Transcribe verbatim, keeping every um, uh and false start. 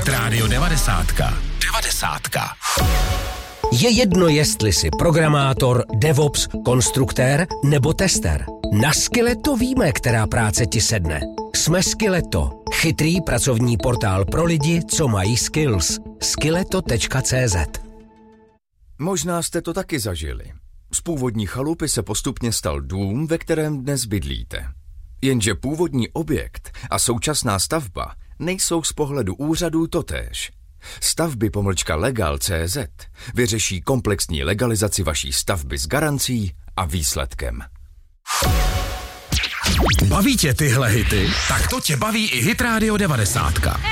Hit Radio devadesátka. Devadesátka. Je jedno, jestli jsi programátor, DevOps, konstruktér nebo tester. Na Skilleto víme, která práce ti sedne. Jsme Skilleto, chytrý pracovní portál pro lidi, co mají skills. skilleto tečka cé zet. Možná jste to taky zažili. Z původní chalupy se postupně stal dům, ve kterém dnes bydlíte. Jenže původní objekt a současná stavba nejsou z pohledu úřadů totéž. Stavby pomlčka legal tečka cé zet vyřeší komplexní legalizaci vaší stavby s garancí a výsledkem. Baví tě tyhle hity? Tak to tě baví i Hit Radio devadesátka.